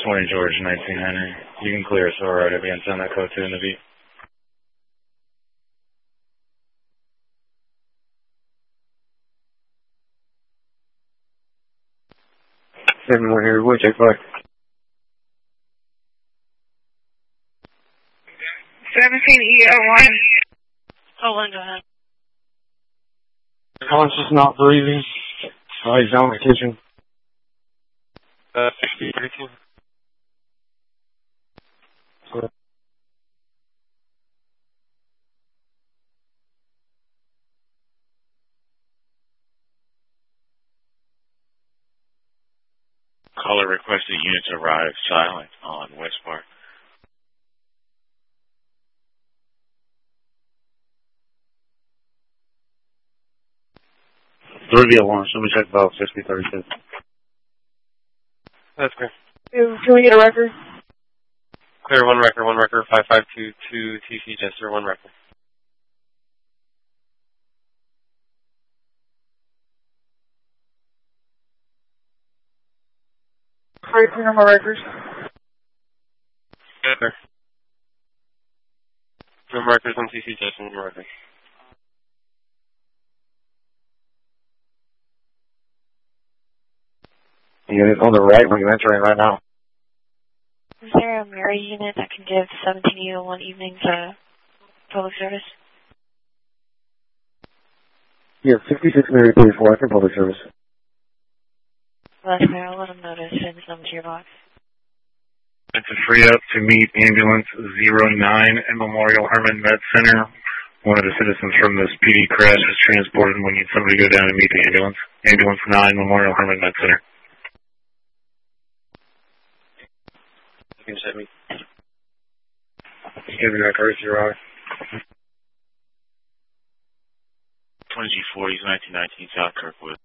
20 George, 19 Henry. You can clear, so alright, I'll be on send that code 2 in the beat. Everyone here, we'll check back. 17E01. Hold on, go ahead. Collins is not breathing. He's on the kitchen. 6032. Caller requested units arrive silent on West Park. 3B01, show me check valve 6032. That's clear. Can we get a record? Clear, one record, 5522 TC Jester, one record. Alright, clear my records. Clear. No records on TC Jester, one record. Unit on the right when you're entering right now. Is there a Mary unit that can give 17E01 evening to public service? Yeah, 56 Mary 34, I can public service. Well, that's fair. I'll let them know to send this number to your box. It's a free up to meet ambulance 09 at Memorial Hermann Med Center. One of the citizens from this PD crash is transported and we need somebody to go down and meet the ambulance. Ambulance 9, Memorial Hermann Med Center. You can send me. Give me that courtesy, Rob. 20G40, 1919 South Kirkwood.